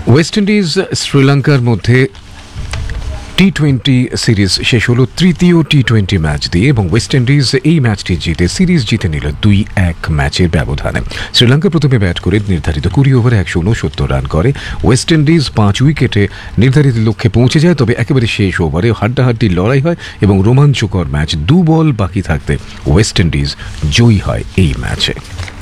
West Indies শ্রীলঙ্কার মধ্যে টি-20 series শেষ হলো তৃতীয় টি-20 ম্যাচ দিয়ে এবং ওয়েস্ট ইন্ডিজ এই ম্যাচটি জিতে সিরিজ জিতে নিল 2-1 ম্যাচের ব্যবধানে। শ্রীলঙ্কা প্রথমে ব্যাট করে নির্ধারিত 20 ওভারে 169 রান করে। ওয়েস্ট ইন্ডিজ 5 উইকেটে নির্ধারিত লক্ষ্যে পৌঁছে যায়, তবে একেবারে শেষ ওভারে হাড্ডাহাড্ডি লড়াই হয় এবং রোমাঞ্চকর ম্যাচ। 2 বল বাকি থাকতে ওয়েস্ট ইন্ডিজ জয়ী হয় এই ম্যাচে।